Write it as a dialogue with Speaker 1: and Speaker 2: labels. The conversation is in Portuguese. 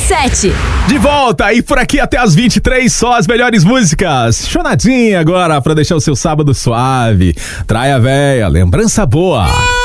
Speaker 1: 107.
Speaker 2: De volta e por aqui até as 23, só as melhores músicas. Chonadinha agora pra deixar o seu sábado suave. Traia véia, lembrança boa.